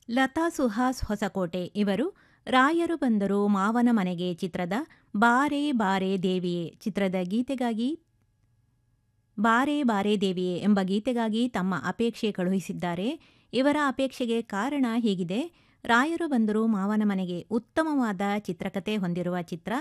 ಲತಾ ಸುಹಾಸ್ ಹೊಸಕೋಟೆ ಇವರು ರಾಯರು ಬಂದರು ಮಾವನ ಮನೆಗೆ ಚಿತ್ರದ ಬಾರೆ ಬಾರೆ ದೇವಿಯೇ ಚಿತ್ರದ ಗೀತೆಗಾಗಿ ಬಾರೆ ಬಾರೆ ದೇವಿಯೇ ಎಂಬ ಗೀತೆಗಾಗಿ ತಮ್ಮ ಅಪೇಕ್ಷೆ ಕಳುಹಿಸಿದ್ದಾರೆ. ಇವರ ಅಪೇಕ್ಷೆಗೆ ಕಾರಣ ಹೀಗಿದೆ. ರಾಯರು ಬಂದರು ಮಾವನ ಮನೆಗೆ ಉತ್ತಮವಾದ ಚಿತ್ರಕಥೆ ಹೊಂದಿರುವ ಚಿತ್ರ.